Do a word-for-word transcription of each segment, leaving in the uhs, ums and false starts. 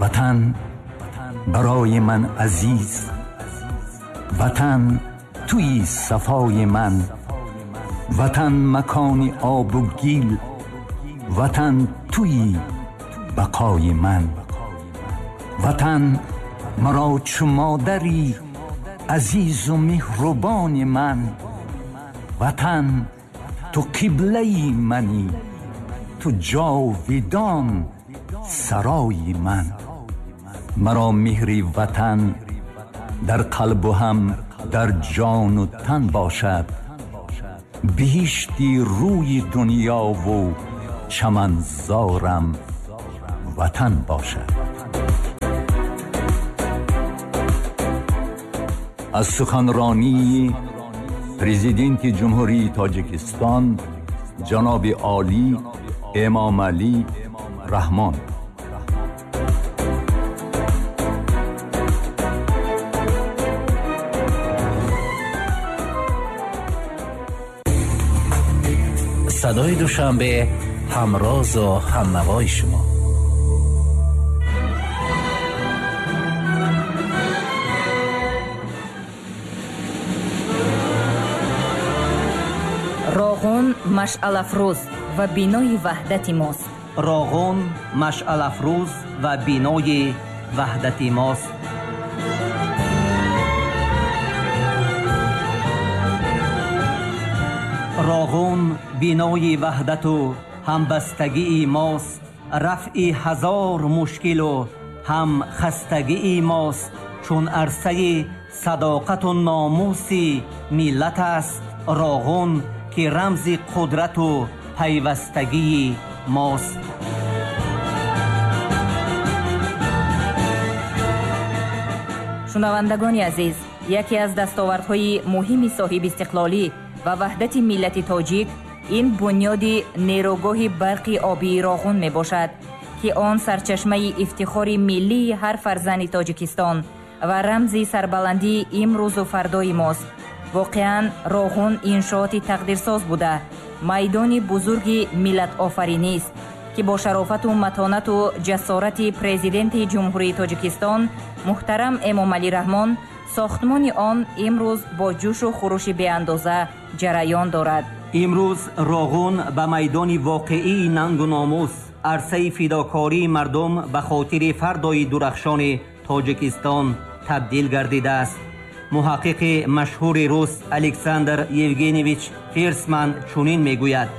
وطن برای من عزیز، وطن توی صفای من، وطن مکان آب و گیل، وطن توی بقای من. وطن مرا چو مادری عزیز و مهربان من، وطن تو قبله منی، تو جاودان سرای من. مرا مهر وطن در قلب و هم در جان و تن باشد، بهشتی روی دنیا و چمنزارم وطن باشد. از سخنرانی پرزیدنت جمهوری تاجیکستان جناب عالی امام علی رحمان. صدای دوشنبه همراز و همنوای شما. راغون مشعل افروز و بینای وحدت ماست. راغون مشعل افروز و بینای وحدت ماست. راغون بینای وحدت و همبستگی ماست، رفع هزار مشکل و هم خستگی ماست. چون عرصه صداقت و ناموس ملت است راغون، که رمز قدرت و پیوستگی ماست. شنوندگان عزیز، یکی از دستاوردهای مهم صاحب استقلالی و وحدت ملت تاجیک این بنیاد نیروگاه برق آبی راغون می باشد که آن سرچشمه افتخار ملی هر فرزند تاجیکستان و رمز سربلندی امروز و فردای ماست. واقعا راغون انشاءات تقدیرساز بوده، میدان بزرگ ملت آفرینی است که با شرافت و متانت و جسارت پرزیدنت جمهوری تاجیکستان محترم امام علی رحمان ساختمان آن امروز با جوش و خروش بی اندازه جریان دارد. امروز راغون به میدان واقعی ننگ و ناموس، عرصه فداکاری مردم به خاطر فردای درخشان تاجیکستان تبدیل گردیده است. محقق مشهور روس الکساندر یوگنیویچ فیرسمن چنین میگوید: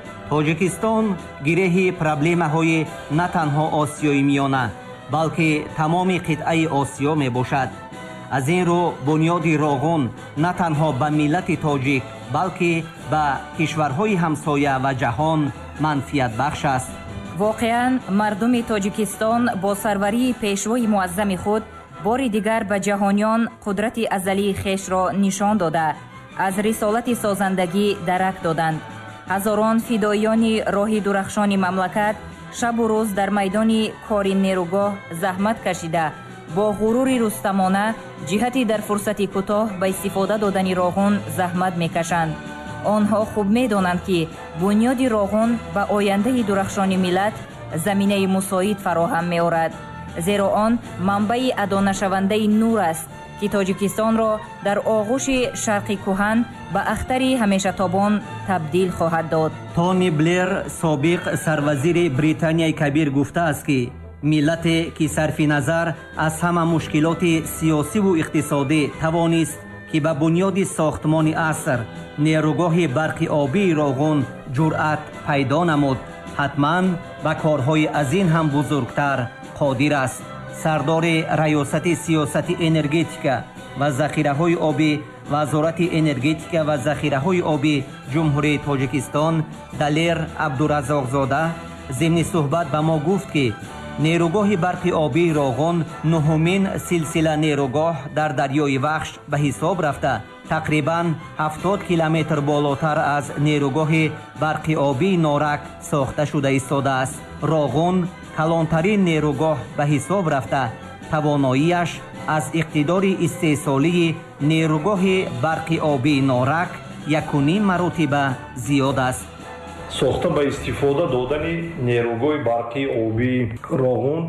تاجیکستان گره پرابلم‌های نه تنها آسیای میانه بلکه تمام قطعه آسیا می باشد. از این رو بنیاد راغون نه تنها به ملت تاجیک بلکه به کشورهای همسایه و جهان منفعت بخش است. واقعا مردم تاجیکستان با سروری پیشوای معظم خود بار دیگر به جهانیان قدرت ازلی خیش را نشان داده از رسالت سازندگی درک دادند. هزاران فدایان راه درخشان مملکت شب و روز در میدان کار نیروگاه زحمت کشیده با غرور رستمانه جهتی در فرصت کوتاه به استفاده دادن راغون زحمت میکشند. آنها خوب میدانند که بنیاد راغون به آینده درخشان ملت زمینه مساعد فراهم می‌آورد، زیرا آن منبع ادا نشونده نور است که تاجیکستان را در آغوش شرق کهن به اختر همیشه تابان تبدیل خواهد داد. تونی بلیر سابق سروزیر بریتانیای کبیر گفته است که ملت که صرف نظر از همه مشکلات سیاسی و اقتصادی توانست که به بنیاد ساختمان عصر نیروگاه برق آبی راغون جرأت پیدا نمود، حتما به کارهای از این هم بزرگتر قادر است. سردار ریاست سیاست انرژتیکا و ذخیره‌های آبی وزارت انرژتیکا و ذخیره‌های آبی جمهوری تاجیکستان دلیر عبدالرزاق زاده ضمن صحبت به ما گفت که نیروگاه برق آبی راغون نهمین سلسله نیروگاه در دریای وخش به حساب رفته تقریباً هفتاد کیلومتر بالاتر از نیروگاه برق آبی نارک ساخته شده ایستاده است. راغون کلانترین نیروگاه به حساب رفته تواناییش از اقتدار استحصالی نیروگاه برق آبی نارک یکونیم مراتب زیاد است. ساخته با استفاده دادن نیروگاه برقی آبی راغون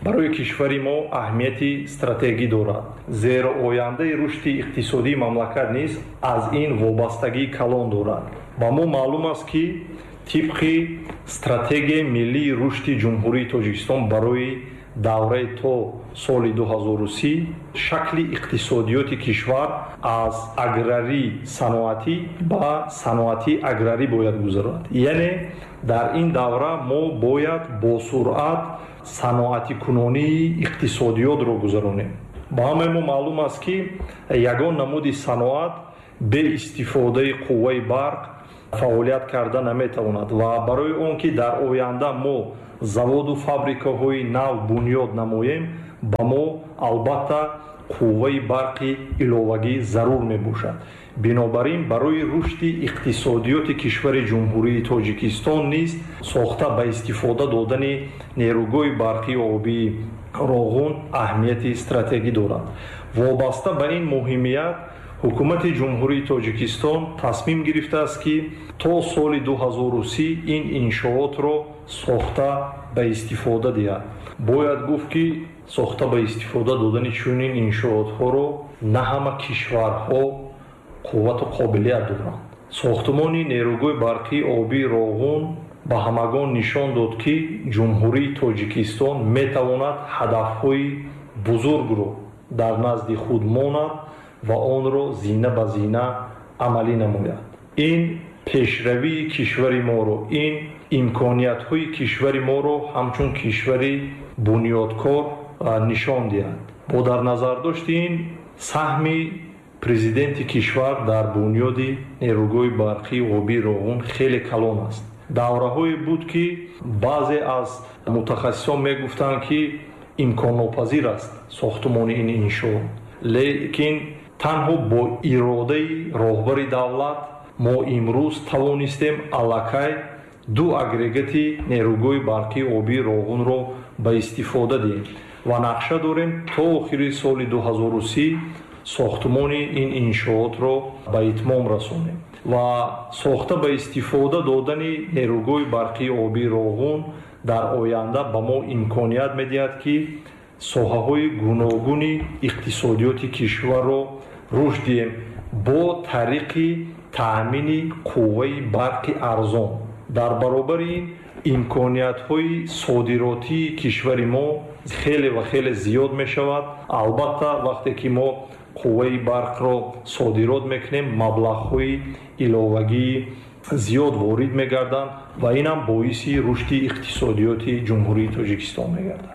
барои кишвари мо аҳамияти стратегӣ дорад, зеро ояндаи рушди иқтисодии мамлакат низ аз ин вобастагии калон дорад. ба мо маълум аст ки тибқи стратегияи миллии рушди ҷумҳурии Тоҷикистон барои давраи то соли ду ҳазору си шакли иқтисодиёти кишвар аз аграрӣ саноатӣ ба саноатӣ аграрӣ бояд гузарад. яъне дар ин давра мо бояд бо суръат саноатикунонии иқтисодиётро гузаронем. ба ҳамаи мо маълум аст ки ягон намуди саноат бе истифодаи қувваи барқ фаъолият карда наметавонад ва барои он ки дар оянда мо заводу фабрикаҳои нав бунёд намоем, ба мо албатта қувваи барқи иловагӣ зарур мебошад. бинобар ин барои рушди иқтисодиёти кишвари ҷумҳурии Тоҷикистон низ сохта ба истифода додани нерӯгоҳи барқии обии Роғун аҳамияти стратегӣ дорад. вобаста ба ин муҳимият ҳукумати ҷумҳурии Тоҷикистон тасмим гирифтааст ки то соли ду ҳазору си ин иншоотро сохта ба истифода диҳад. бояд гуфт ки сохта ба истифода додани чунин иншоотҳоро на ҳама кишварҳо қуввату қобилият доранд. сохтмони нерӯгоҳи барқии обии Роғун ба ҳамагон нишон дод ки ҷумҳурии Тоҷикистон метавонад ҳадафҳои бузургро дар назди худ монад ва онро зина ба зина амалӣ намояд. ин пешравии кишвари моро, ин имкониятҳои кишвари моро ҳамчун кишвари бунёдкор нишон диҳад. бо дар назардошти ин саҳми президенти кишвар дар бунёди нерӯгоҳи барқии обии Роғун хеле калон аст. давраҳое буд ки баъзе аз мутахассисон мегуфтанд ки имконнопазир аст сохтмони ин иншоот, лекин танҳо бо иродаи роҳбари давлат мо имрӯз тавонистем аллакай ду агрегати нерӯгоҳи барқии обии Роғунро ба истифода диҳем ва нақша дорем то охири соли ду ҳазору си сохтмони ин иншоотро ба итмом расонем ва сохта ба истифода додани нерӯгоҳи барқии обии Роғун дар оянда ба мо имконият медиҳад ки соҳаҳои гуногуни иқтисодиёти кишварро рушд диҳем бо тариқи таъмини қувваи барқи арзон. дар баробари ин имкониятҳои содиротии кишвари мо хеле ва хеле зиёд мешавад. албатта вақте ки мо қувваи барқро содирот мекунем, маблағҳои иловагии зиёд ворид мегарданд ва инам боиси рушди иқтисодиёти ҷумҳурии Тоҷикистон мегардад.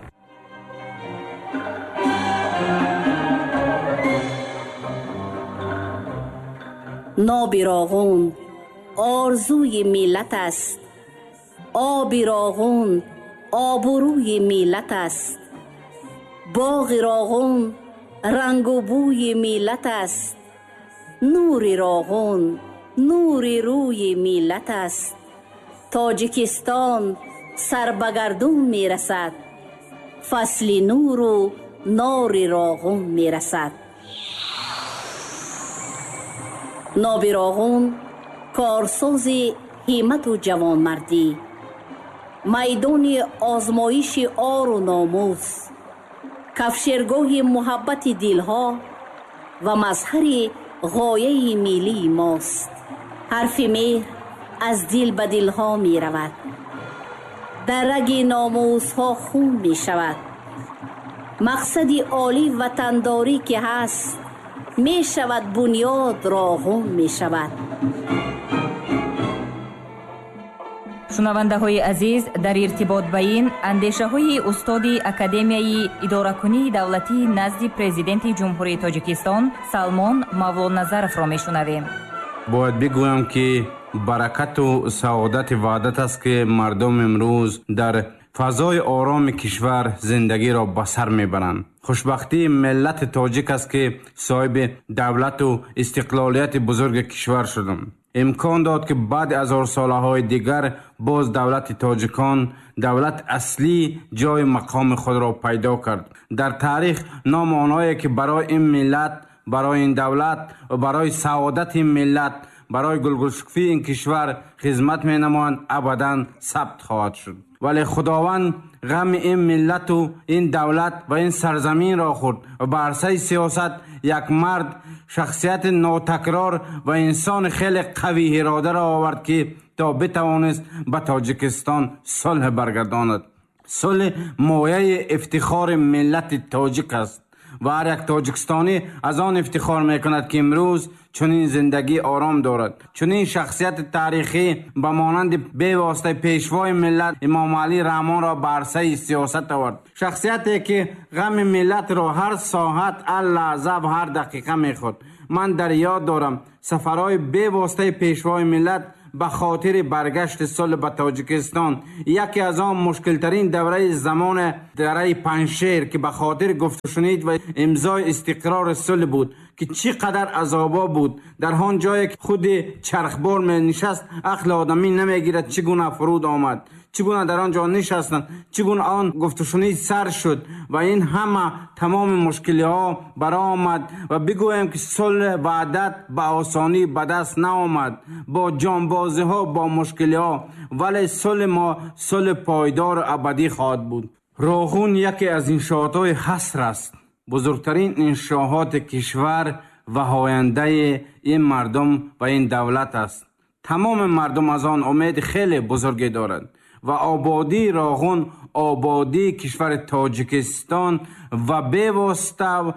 نابی راغون آرزوی ملت است، آب راغون آبروی ملت است، باغ راغون رنگ و بوی ملت است، نور راغون نور روی ملت است. تاجیکستان سر به گردون می رسد، فصل نور و نار راغون می رسد. نابی راغون کارساز همت و جوانمردی، میدان آزمایش آر و ناموس، کفشرگاه محبت دلها و مظهر غایه ملی ماست. حرف مهر از دل به دلها می رود، در رگ ناموس ها خون می شود. مقصد عالی وطنداری که هست می شود بنیاد راغون می شود. шунавандаҳои азиз, дар иртибот ба ин андешаҳои устоди академияи идоракунии давлатии назди президенти ҷумҳурии Тоҷикистон Салмон Мавлоназаровро мешунавем. бояд бигӯям ки баракату саодати ваҳдат аст ки мардум имрӯз дар фазои ороми кишвар зиндагиро ба сар мебаранд. хушбахтии миллати тоҷик аст ки соҳиби давлату истиқлолияти бузурги кишвар шудам. имкон дод ки баъди ҳазорсолаҳои дигар боз давлати тоҷикон давлат аслӣ ҷои мақоми худро пайдо кард. дар таърих ном онҳое ки барои ин миллат, барои ин давлат ва барои саодати ин миллат, барои гулгулшукуфии ин кишвар хизмат менамоянд, абадан сабт хоҳад шуд. ولی خداوند غم این ملت و این دولت و این سرزمین را خورد و بر عرصه سیاست یک مرد شخصیت ناتکرار و انسان خیلی قوی اراده را آورد که تا بتوانست به تاجیکستان صلح برگرداند. صلح مایه افتخار ملت تاجیک است و هر یک تاجیکستانی از آن افتخار میکند که امروز چنین زندگی آرام دارد. چنین شخصیت تاریخی به مانند به واسطه پیشوای ملت امام علی رحمان را به عرصه سیاست آورد. شخصیتی که غم ملت را هر ساعت، هر لحظه و هر دقیقه میخورد. من در یاد دارم سفرهای به واسطه پیشوای ملت به خاطر برگشت صلح به تاجیکستان، یکی از آن مشکل ترین دوره زمان دوره پنجشیر که به خاطر گفت و شنید و امضای استقرار صلح بود که چقدر عذابا بود. در آن جایی که خود چرخبار می نشست عقل آدمی نمیگیرد چگونه فرود آمد، چگونه در آنجا نشستند، چگونه آن گفت و شنید سر شد و این همه تمام مشکلی ها برا آمد و بگویم که صلح وحدت به آسانی به دست نآمد، با جانبازی ها، با مشکلی ها، ولی صلح ما صلح پایدار ابدی خواهد بود. راغون یکی از انشاءات های حصر است، بزرگترین انشاءات کشور و آینده این مردم و این دولت است. تمام مردم از آن امید خیلی بزرگی دارند و آبادی راغون آبادی کشور تاجیکستان و به واسطه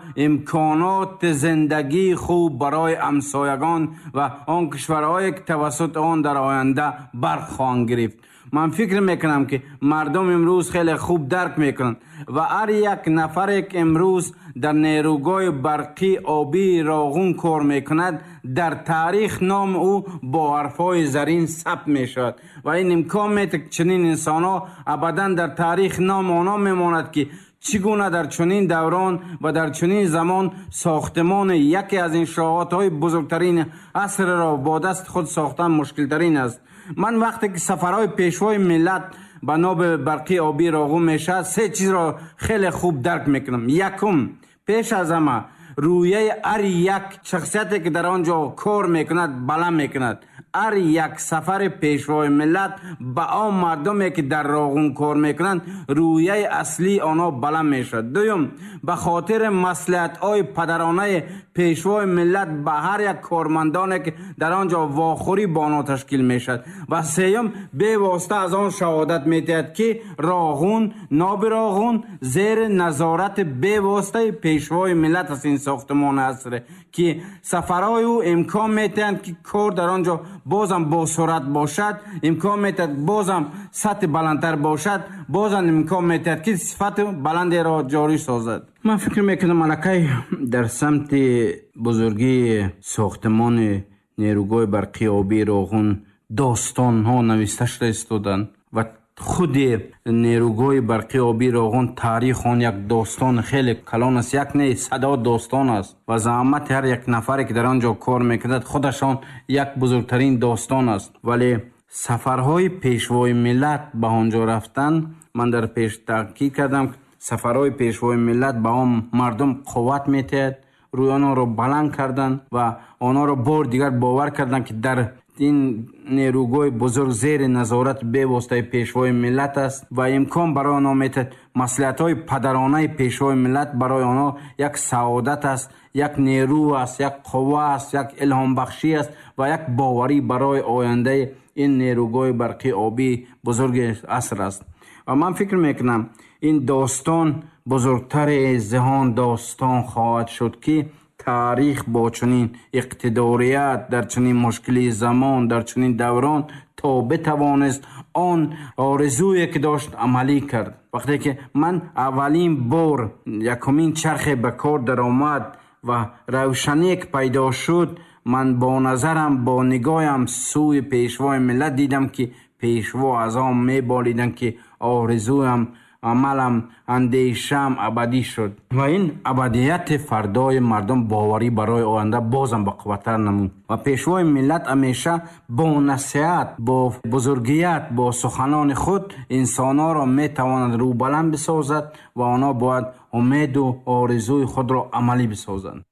امکانات زندگی خوب برای همسایگان و آن کشورهایی که توسط آن در آینده برخواهند گرفت. من فکر میکنم که مردم امروز خیلی خوب درک میکنند و هر یک نفر که امروز در نیروگاه برقی آبی راغون کار میکند در تاریخ نام او با حرفای زرین ثبت میشود و این امکان میده که چنین انسان ها ابدا در تاریخ نام آنها میماند که چگونه در چنین دوران و در چنین زمان ساختمان یکی از انشاءات های بزرگترین عصر را با دست خود ساختن مشکل ترین است. من وقتی که سفرهای پیشوای ملت به نام برقی آبی راغون میشد سه چیز را خیلی خوب درک میکنم. یکم، پیش از همه رویه هر یک شخصیتی که در آنجا کار میکند بلند میکند. هر یک سفر پیشوای ملت به آن مردمی که در راغون کار میکنند رویه اصلی آنها بلند میشد. دوم، به خاطر مصلحت های پدرانه پیشوای ملت به هر یک کارمندانی که در آنجا واخوری با آنها تشکیل میشد. و سوم، به واسطه از آن شهادت میدهد که راغون ناب راغون زیر نظارت به واسطه پیشوای ملت است. این ساختمان است که سفرهای او امکان میدهند که کار در آنجا بازم با سرعت باشد، امکان میدهد بازم سطح بلندتر باشد، بازم امکان میدهد که صفت بلندی را جاری سازد. من فکر میکنم ملکه در سمت بزرگی ساختمان نیروگاه برقی آبی راغون داستان ها نوشته شده استودند و خود نیروگاه برقی آبی راغون تاریخ آن یک داستان خیلی کلان است، یک نه صدا داستان است و زحمت هر یک نفری که در آنجا کار میکند خودشان یک بزرگترین داستان است. ولی سفرهای پیشوای ملت به آنجا رفتن، من در پیش تحقیق کردم سفرهای پیشوای ملت به آن مردم قوت میتهد، روی آنها را بلند کردن و آنها را بار دیگر باور کردن که در این نیروگاه بزرگ زیر نظارت به واسطه پیشوای ملت است و امکان برای آنها میتهد مصلحت های پدرانه پیشوای ملت برای آنها یک سعادت است، یک نیرو است، یک قوه است، یک الهام بخشی است و یک باوری برای آینده این نیروگاه برقی آبی بزرگ عصر است. و من فکر میکنم این داستان بزرگتر جهان داستان خواهد شد که تاریخ با چنین اقتداریت در چنین مشکلی زمان در چنین دوران تا بتوانست آن آرزویی که داشت عملی کرد. وقتی که من اولین بار یکمین چرخ به کار در آمد و روشنی که پیدا شد، من با نظرم با نگاهم سوی پیشوای ملت دیدم که پیشوا از آن میبالیدن که آرزویم عملم اندیشم ابدی شد و این ابدیت فردای مردم باوری برای آینده بازم با قوتر نمود و پیشوای ملت همیشه با نصیحت، با بزرگیت، با سخنان خود انسانها را میتواند رو بلند بسازد و آنها باید امید و آرزوی خود را عملی بسازند.